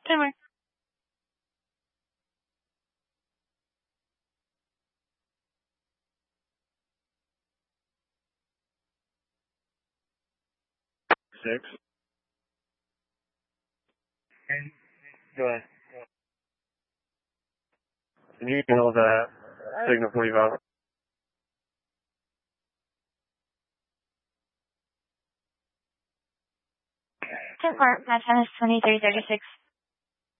Timer. 6. Go ahead. And you can hold that signal 45. 10 4, Matt Tennis 2336.